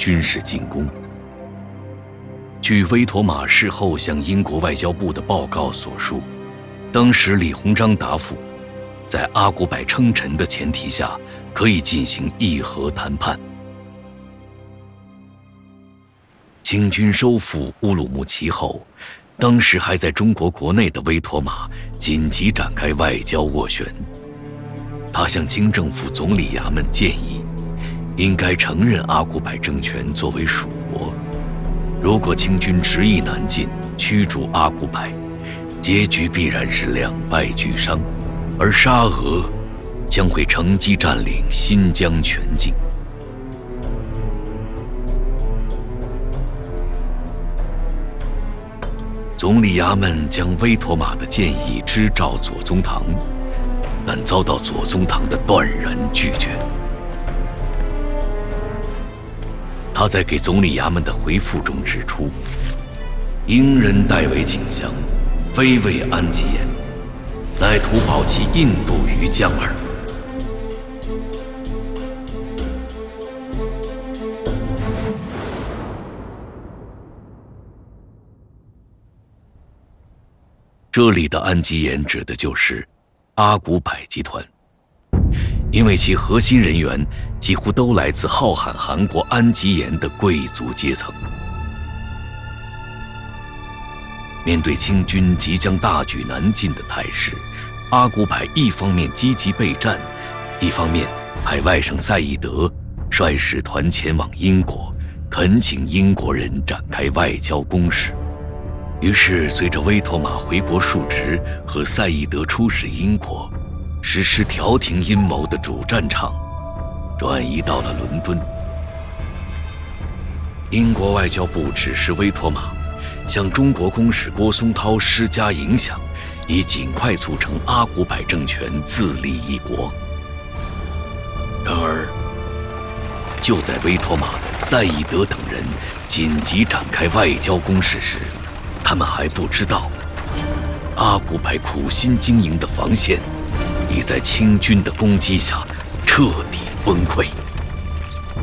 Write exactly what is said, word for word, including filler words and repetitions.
军事进攻。据威妥玛事后向英国外交部的报告所述，当时李鸿章答复，在阿古柏称臣的前提下，可以进行议和谈判。清军收复乌鲁木齐后，当时还在中国国内的威妥玛紧急展开外交斡旋。他向清政府总理衙门建议，应该承认阿古柏政权作为属国。如果清军执意南进，驱逐阿古柏，结局必然是两败俱伤，而沙俄将会乘机占领新疆全境。总理衙门将威妥玛的建议支召左宗棠，但遭到左宗棠的断然拒绝。他在给总理衙门的回复中指出，英人代为请降，非为安吉延，乃图保其印度于疆耳。这里的安吉延指的就是阿古柏集团，因为其核心人员几乎都来自浩瀚韩国安吉延的贵族阶层。面对清军即将大举南进的态势，阿古柏一方面积极备战，一方面派外甥赛义德率使团前往英国，恳请英国人展开外交攻势。于是随着威妥玛回国述职和赛义德出使英国，实施调停阴谋的主战场转移到了伦敦。英国外交部指示威妥玛向中国公使郭松涛施加影响，以尽快促成阿古柏政权自立一国。然而就在威妥玛、赛义德等人紧急展开外交攻势时，他们还不知道，阿古柏苦心经营的防线已在清军的攻击下彻底崩溃。